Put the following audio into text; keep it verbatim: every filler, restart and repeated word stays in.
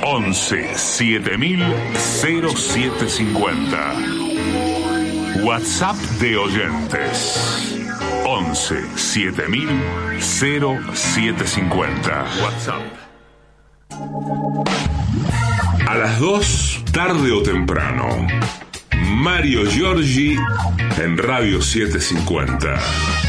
once siete mil cero siete cincuenta. WhatsApp de oyentes once siete mil cero siete cincuenta. WhatsApp. A las dos, tarde o temprano, Mario Giorgi en Radio setecientos cincuenta.